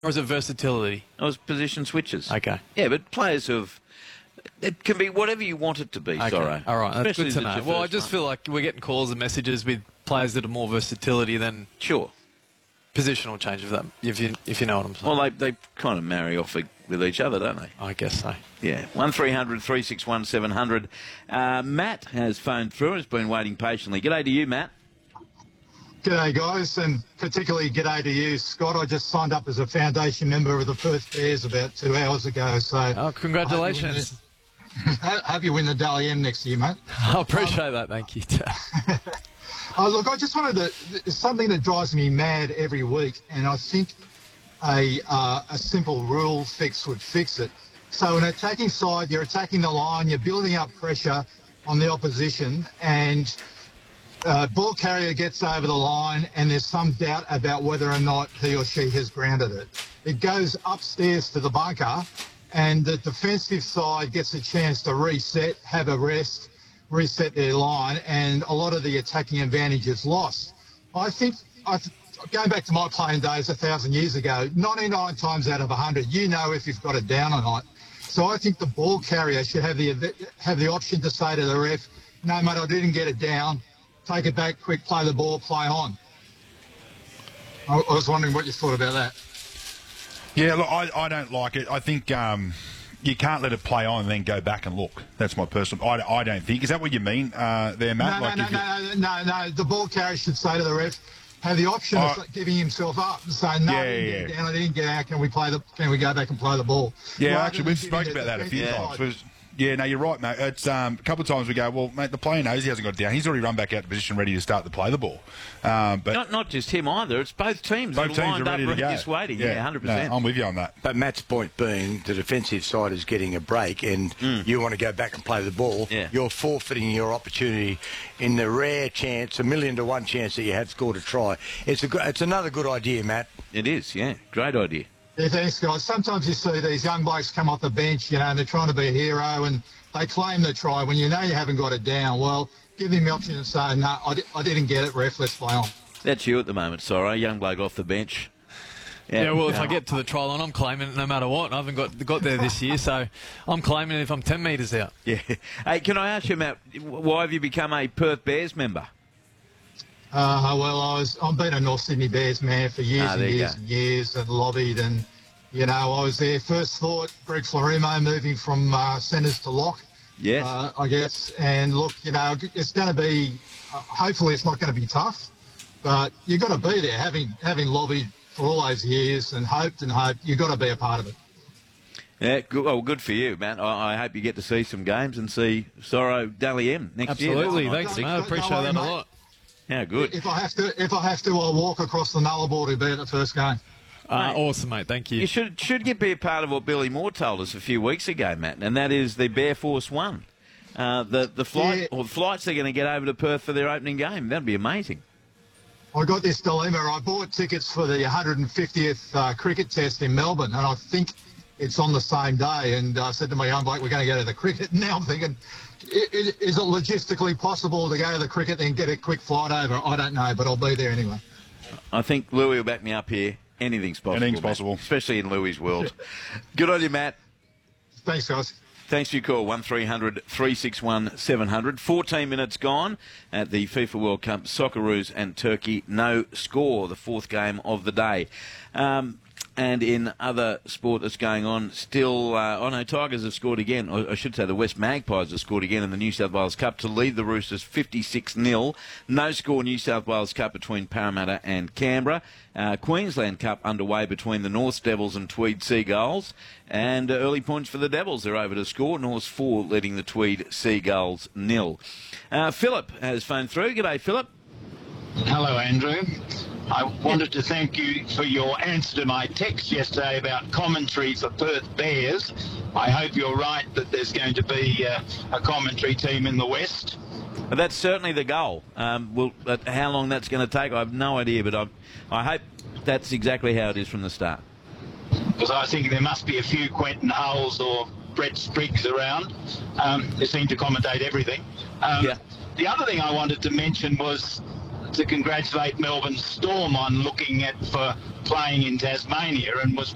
Or is it versatility? It was position switches. Okay. Yeah, but players have... It can be whatever you want it to be, Okay. Zorro. All right, that's Especially good to if it's know. your Well, I first just one. feel like we're getting calls and messages with players that are more versatility than Sure. positional change of that, if you know what I'm saying. Well, they kind of marry off with each other, don't they? I guess so. Yeah. 1300 361 700. Matt has phoned through and has been waiting patiently. G'day to you, Matt. G'day guys, and particularly g'day to you, Scott. I just signed up as a foundation member of the Perth Bears about 2 hours ago, so... Oh, congratulations. Hope you win the Dally M next year, mate. I appreciate that, thank you. Look, I just wanted to... It's something that drives me mad every week, and I think a simple rule fix would fix it. So an attacking side, you're attacking the line, you're building up pressure on the opposition, and... ball carrier gets over the line and there's some doubt about whether or not he or she has grounded it. It goes upstairs to the bunker and the defensive side gets a chance to reset, have a rest, reset their line, and a lot of the attacking advantage is lost. I think, going back to my playing days 1,000 years ago, 99 times out of 100, you know if you've got it down or not. So I think the ball carrier should have the option to say to the ref, no mate, I didn't get it down. Take it back, quick, play the ball, play on. I was wondering what you thought about that. Yeah, look, I don't like it. I think you can't let it play on and then go back and look. That's my personal... I don't think. Is that what you mean there, Matt? No. The ball carrier should say to the ref, have the option of giving himself up and saying, no, I didn't get down, I didn't get out, can we go back and play the ball? Yeah, actually, we've spoken about that a few times. Yeah, no, you're right, mate. It's a couple of times we go, well, mate, the player knows he hasn't got it down. He's already run back out to position, ready to start to play the ball. But not just him either. It's both teams. Both teams are ready to go. Just waiting. Yeah, 100%. No, I'm with you on that. But Matt's point being, the defensive side is getting a break, and you want to go back and play the ball. Yeah. You're forfeiting your opportunity in the rare chance, 1,000,000 to 1 chance that you have scored a try. It's another good idea, Matt. It is. Yeah, great idea. Yeah, thanks, guys. Sometimes you see these young blokes come off the bench, and they're trying to be a hero, and they claim the try when you know you haven't got it down. Well, give him the option to say, no, I didn't get it, ref, let's play on. That's you at the moment, Sorrow. Young bloke off the bench. Yeah, well, if I get to the try line, I'm claiming it no matter what. I haven't got there this year, so I'm claiming it if I'm 10 metres out. Yeah. Hey, can I ask you, Matt, why have you become a Perth Bears member? Well, I've been a North Sydney Bears man for years and years and lobbied, and, I was there. First thought, Greg Florimo moving from centres to lock. Yes. I guess. And look, it's going to be, hopefully it's not going to be tough, but you've got to be there. Having lobbied for all those years and hoped, you've got to be a part of it. Yeah, good for you, man. I hope you get to see some games and see Sorrow Dally M next year. Absolutely, thanks, mate. I appreciate that a lot. Yeah, good. If I have to, I'll walk across the Nullarbor to be at the first game. Awesome, mate. Thank you. You should be a part of what Billy Moore told us a few weeks ago, Matt, and that is the Bear Force One. The flights they're going to get over to Perth for their opening game. That'd be amazing. I got this dilemma. I bought tickets for the 150th cricket test in Melbourne, and I think it's on the same day. And I said to my young bloke, we're going to go to the cricket. And now I'm thinking, is it logistically possible to go to the cricket and get a quick flight over? I don't know, but I'll be there anyway. I think Louis will back me up here. Anything's possible. Anything's possible. Especially in Louis' world. Good on you, Matt. Thanks, guys. Thanks for your call, 1300 361 700. 14 minutes gone at the FIFA World Cup. Socceroos and Turkey, no score, the fourth game of the day. And in other sport that's going on, still, Tigers have scored again. I should say the West Magpies have scored again in the New South Wales Cup to lead the Roosters 56-0. No score New South Wales Cup between Parramatta and Canberra. Queensland Cup underway between the Norths Devils and Tweed Seagulls. And early points for the Devils. They're over to score. Norths 4 leading the Tweed Seagulls 0. Philip has phoned through. G'day, Philip. Hello, Andrew. I wanted to thank you for your answer to my text yesterday about commentary for Perth Bears. I hope you're right that there's going to be a commentary team in the West. But that's certainly the goal. How long that's going to take, I have no idea, but I hope that's exactly how it is from the start. Because I think there must be a few Quentin Hulls or Brett Spriggs around. They seem to commentate everything. The other thing I wanted to mention was to congratulate Melbourne Storm on looking at for playing in Tasmania, and was